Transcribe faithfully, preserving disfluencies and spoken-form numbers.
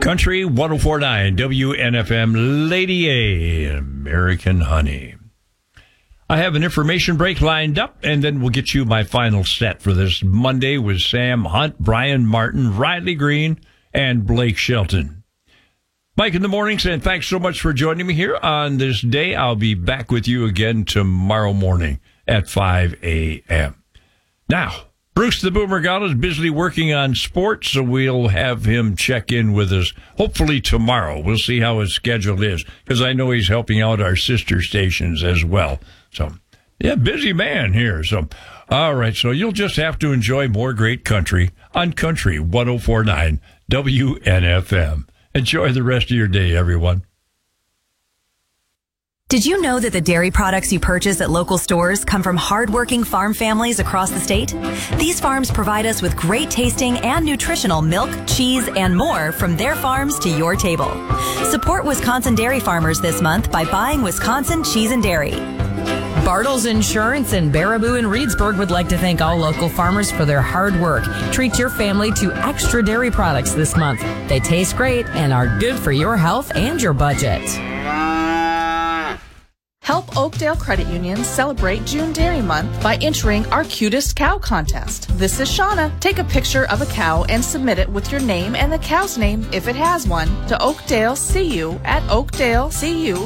Country one oh four point nine W N F M, Lady A, American Honey. I have an information break lined up, and then we'll get you my final set for this Monday with Sam Hunt, Brian Martin, Riley Green, and Blake Shelton. Mike in the morning saying thanks so much for joining me here on this day. I'll be back with you again tomorrow morning at five a.m. Now, Bruce the Boomer Gala is busily working on sports, so we'll have him check in with us hopefully tomorrow. We'll see how his schedule is, because I know he's helping out our sister stations as well. So, yeah, busy man here. So, all right, so you'll just have to enjoy more great country on Country one oh four point nine W N F M. Enjoy the rest of your day, everyone. Did you know that the dairy products you purchase at local stores come from hardworking farm families across the state? These farms provide us with great tasting and nutritional milk, cheese, and more from their farms to your table. Support Wisconsin dairy farmers this month by buying Wisconsin Cheese and Dairy. Bartles Insurance in Baraboo and Reedsburg would like to thank all local farmers for their hard work. Treat your family to extra dairy products this month. They taste great and are good for your health and your budget. Help Oakdale Credit Union celebrate June Dairy Month by entering our Cutest Cow Contest. This is Shauna. Take a picture of a cow and submit it with your name and the cow's name, if it has one, to Oakdale C U at oakdale c u